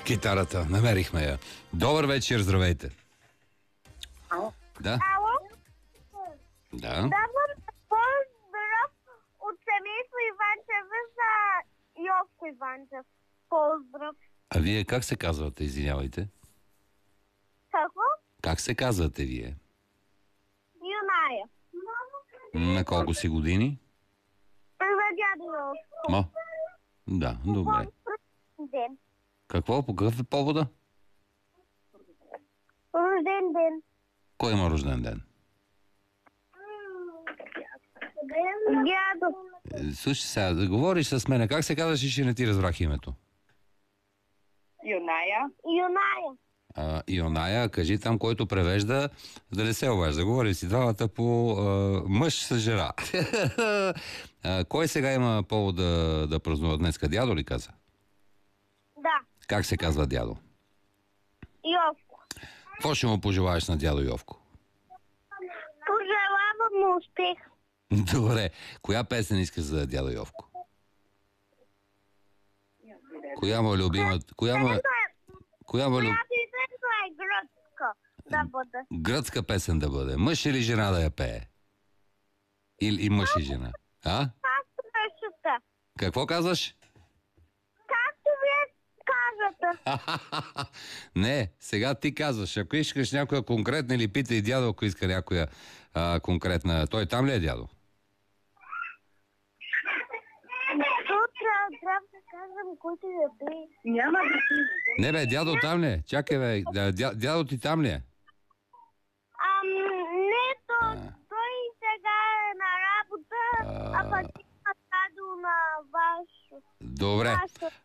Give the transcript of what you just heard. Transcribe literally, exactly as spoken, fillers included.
китарата. Намерихме я. Добър вечер, здравейте. Ало? Да? Ало? Да. Давам поздрав от семейство Иванчева за Йовко Иванчев. Поздрав. А вие как се казвате, извинявайте? Какво? Как се казвате вие? Юная. На колко си години? За дядо Йовко. Ма? Да, добре. Ден. Какво? По какъв е повода? Рожден ден. Кой има рожден ден? Дядо. Е, Слушай сега, да говориш с мене. Как се казваш, че не ти разбрах името? Юная. Юная. А, Ионая, кажи там, който превежда, да не се обажда. Говори си двамата по а, мъж с жена. а, кой сега има повод да, да празнува днеска? Дядо ли каза? Да. Как се казва дядо? Йовко. Какво ще му пожелаеш на дядо Йовко? Пожелавам му успех. Добре. Коя песен искаш за дядо Йовко? Коя му е любима? Коя му е... Коя му е люб... Която излезла е гръцка да бъде. Гръцка песен да бъде. Мъж или жена да я пее? Или и мъж и жена? А? Както решите. Какво казваш? Както вие кажете. Не, сега ти казваш. Ако искаш някоя конкретна или питай дядо, ако иска някоя а, конкретна. Той там ли е дядо? Тук трябва да казвам, който да бе. Няма да си. Не бе, дядо там ли е? Чакай бе, дя, дя, дядо ти там ли е? Ам, не, то, А. той сега е на работа, а, А. пък има дадо на ваш. Добре.